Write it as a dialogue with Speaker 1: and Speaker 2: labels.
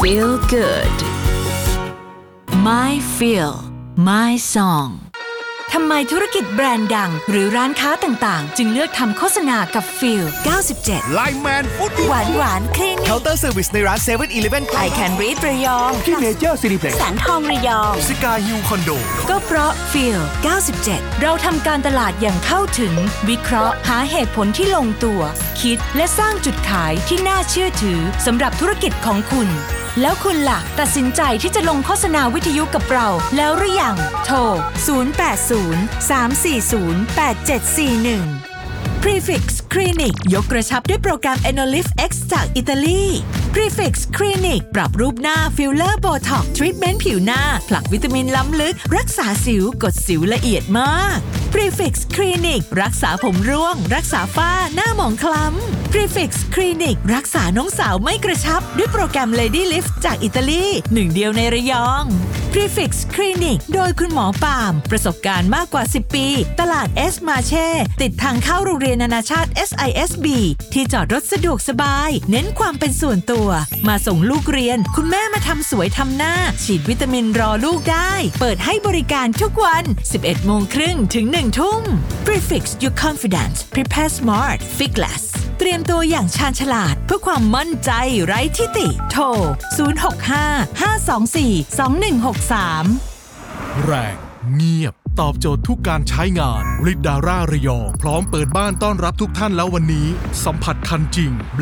Speaker 1: Feel good My Feel My Song ทำไมธุรกิจแบรนด์ดังหรือร้านค้าต่างๆจึงเลือกทำโฆษณากับ Feel 97
Speaker 2: Line Man Food
Speaker 1: หวานคลินิก
Speaker 2: เคาน์เตอร์เซอร์วิสในร้าน 7-Eleven
Speaker 1: I Can Read ระยอง
Speaker 2: ที่เมเจอร์ซีนิเพล็กซ์
Speaker 1: แสงทองระยอง
Speaker 2: สกาฮิลคอนโด
Speaker 1: ก็เพราะ Feel 97 เราทำการตลาดอย่างเข้าถึงวิเคราะห์หาเหตุผลที่ลงตัวคิดและสร้างจุดขายที่น่าเชื่อถือสำหรับธุรกิจของคุณแล้วคุณล่ะตัดสินใจที่จะลงโฆษณาวิทยุกับเราแล้วหรือยังโทร 080 340 8741 Prefix Clinic ยกกระชับด้วยโปรแกรม Enolift X จากอิตาลี Prefix Clinic ปรับรูปหน้าฟิลเลอร์โบท็อกซ์ทรีทเมนต์ผิวหน้าผลักวิตามินล้ำลึกรักษาสิวกดสิวละเอียดมาก Prefix Clinic รักษาผมร่วงรักษาฝ้าหน้าหมองคล้ำ Prefix Clinic รักษาน้องสาวไม่กระชับด้วยโปรแกรม Lady Lift จากอิตาลีหนึ่งเดียวในระยอง Prefix Clinic โดยคุณหมอปาล์มประสบการณ์มากกว่า10ปีตลาด S Marche ติดทางเข้าโรงเรียนนานาชาติ SISB ที่จอดรถสะดวกสบายเน้นความเป็นส่วนตัวมาส่งลูกเรียนคุณแม่มาทำสวยทำหน้าฉีดวิตามินรอลูกได้เปิดให้บริการทุกวัน 11:30 น.ถึง 1 ทุ่ม Prefix Your Confidence Prepare Smart Fitgless เตรียมตัวอย่างชาญฉลาดเพื่อความมั่นใจไร้ทิฐิโทร 065-524-2163
Speaker 3: แรงเงียบตอบโจทย์ทุกการใช้งานริดดาร่าระยองพร้อมเปิดบ้านต้อนรับทุกท่านแล้ววันนี้สัมผัสคันจริง